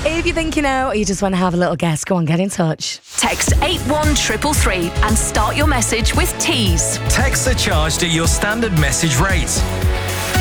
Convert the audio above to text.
If you think you know or you just want to have a little guess, go on, get in touch. Text 81333 and start your message with Tease. Texts are charged at your standard message rate.